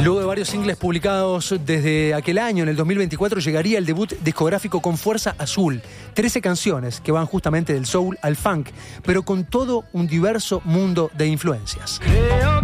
Luego de varios singles publicados desde aquel año, en el 2024, llegaría el debut discográfico con Fuerza Azul. 13 canciones que van justamente del soul al funk, pero con todo un diverso mundo de influencias.